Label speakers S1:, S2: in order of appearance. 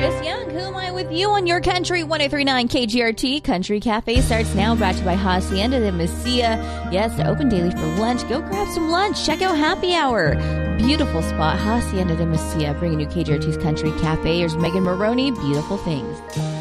S1: Chris Young. Who am I with you on your country? 1039 KGRT. Country Cafe starts now. Brought to you by Hacienda de Mesilla. Yes, open daily for lunch. Go grab some lunch. Check out Happy Hour. Beautiful spot. Hacienda de Mesilla. Bringing you KGRT's Country Cafe. Here's Megan Maroney. Beautiful Things.